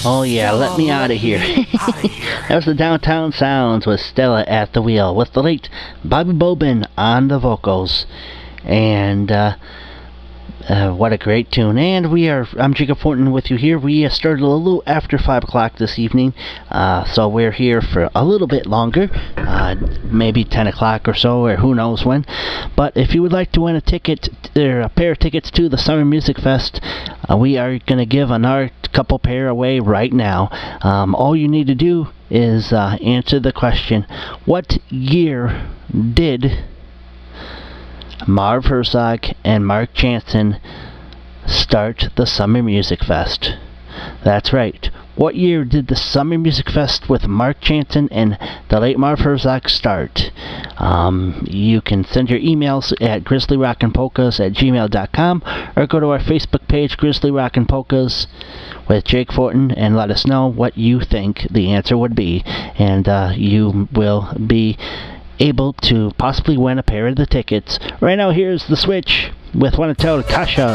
Oh yeah, let me out of here. That was the Downtown Sounds with Stella at the wheel, with the late Bobby Bobin on the vocals. And what a great tune. And I'm Jacob Fortin with you here. We started a little after 5 o'clock this evening, so we're here for a little bit longer, maybe 10 o'clock or so, or who knows when. But if you would like to win a ticket, or a pair of tickets to the Summer Music Fest, we are going to give another couple pair away right now. All you need to do is answer the question, what year did Marv Herzog and Mark Jansen start the Summer Music Fest? That's right. What year did the Summer Music Fest with Mark Jansen and the late Marv Herzog start? You can send your emails at grizzlyrockinpolkas@gmail.com or go to our Facebook page, Grizzly Rockin' Polkas with Jake Fortin, and let us know what you think the answer would be. And you will be able to possibly win a pair of the tickets. Right now, here's The Switch with Wanna Tell Kasha.